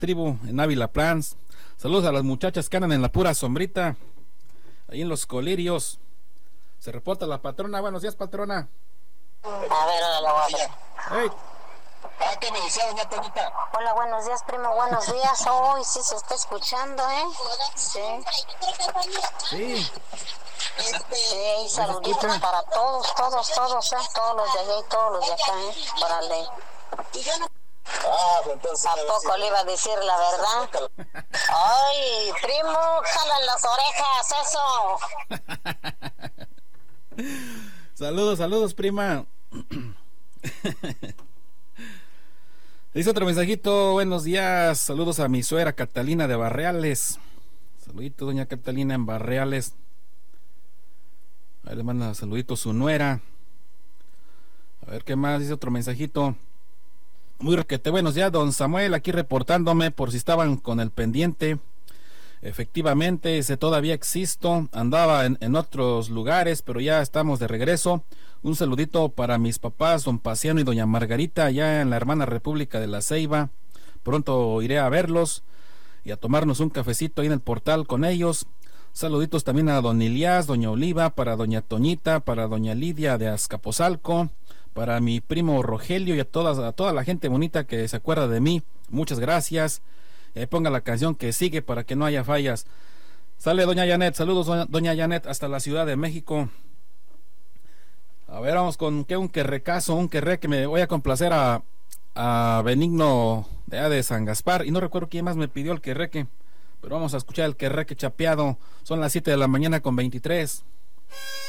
tribu en Ávila Plans. Saludos a las muchachas que andan en la pura sombrita, ahí en los colirios. Se reporta la patrona. Buenos días, patrona. A ver, ahora la voy a ver. Hey. ¿Qué me decía doña Tonita? Hola, buenos días, primo, buenos días. Hoy sí se está escuchando, ¿eh? Sí. Sí. Sí, saluditos para todos, todos los de allá y todos los de acá, ¿eh? Órale. Entonces... ¿A poco le iba a decir la verdad? ¡Ay, primo, jalan las orejas, eso! Saludos, prima. Dice otro mensajito: buenos días, saludos a mi suegra Catalina de Barreales. Saluditos, doña Catalina en Barreales. Ahí le manda saluditos su nuera. A ver qué más dice otro mensajito. Muy requete, buenos días, don Samuel, aquí reportándome por si estaban con el pendiente. Efectivamente, todavía existo, andaba en otros lugares, pero ya estamos de regreso. Un saludito para mis papás, don Paciano y doña Margarita, allá en la hermana República de La Ceiba. Pronto iré a verlos y a tomarnos un cafecito ahí en el portal con ellos. Saluditos también a don Ilias, doña Oliva, para doña Toñita, para doña Lidia de Azcapotzalco, para mi primo Rogelio y a toda la gente bonita que se acuerda de mí. Muchas gracias. Ponga la canción que sigue para que no haya fallas. Sale doña Janet. Saludos, doña Janet, hasta la Ciudad de México. A ver, vamos con un querré que me voy a complacer a Benigno de San Gaspar. Y no recuerdo quién más me pidió el querreque, pero vamos a escuchar el querreque chapeado. Son las 7 de la mañana con 23.